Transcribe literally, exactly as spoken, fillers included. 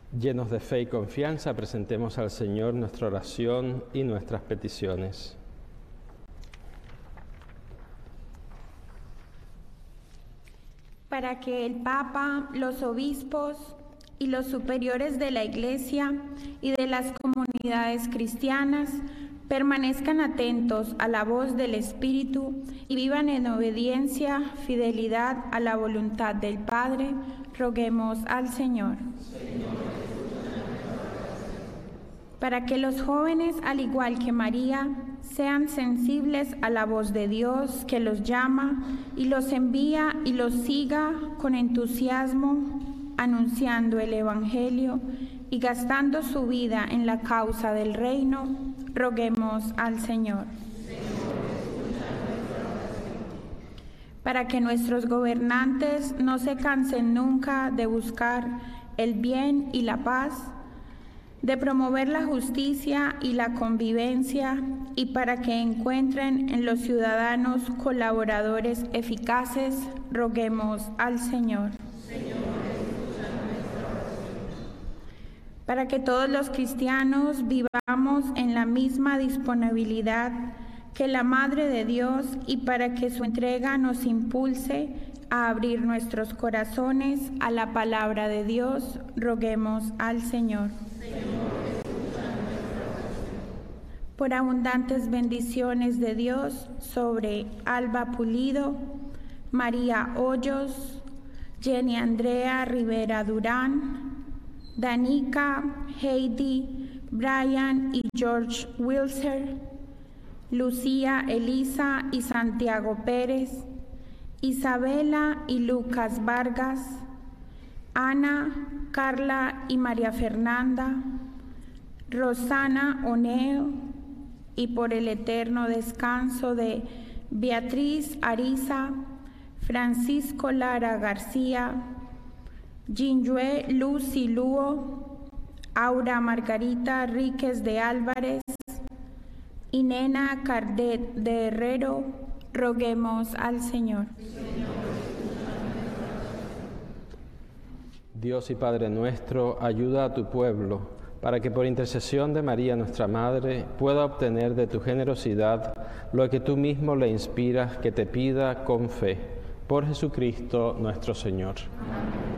Llenos de fe y confianza, presentemos al Señor nuestra oración y nuestras peticiones. Para que el Papa, los obispos y los superiores de la Iglesia y de las comunidades cristianas permanezcan atentos a la voz del Espíritu y vivan en obediencia, fidelidad a la voluntad del Padre, roguemos al Señor. Para que los jóvenes, al igual que María, sean sensibles a la voz de Dios que los llama y los envía y los siga con entusiasmo, anunciando el Evangelio y gastando su vida en la causa del reino, roguemos al Señor. Para que nuestros gobernantes no se cansen nunca de buscar el bien y la paz, de promover la justicia y la convivencia, y para que encuentren en los ciudadanos colaboradores eficaces, roguemos al Señor. Para que todos los cristianos vivamos en la misma disponibilidad que la Madre de Dios y para que su entrega nos impulse a abrir nuestros corazones a la palabra de Dios, roguemos al Señor. Por abundantes bendiciones de Dios sobre Alba Pulido, María Hoyos, Jenny Andrea Rivera Durán, Danica, Heidi, Brian y George Wilser, Lucía Elisa y Santiago Pérez, Isabela y Lucas Vargas, Ana, Carla y María Fernanda, Rosana Oneo, y por el eterno descanso de Beatriz Ariza, Francisco Lara García, Jinjue Lucy Luo, Aura Margarita Ríquez de Álvarez y Nena Cardet de Herrero, roguemos al Señor. Dios y Padre nuestro, ayuda a tu pueblo, para que por intercesión de María nuestra Madre pueda obtener de tu generosidad lo que tú mismo le inspiras que te pida con fe. Por Jesucristo nuestro Señor. Amén.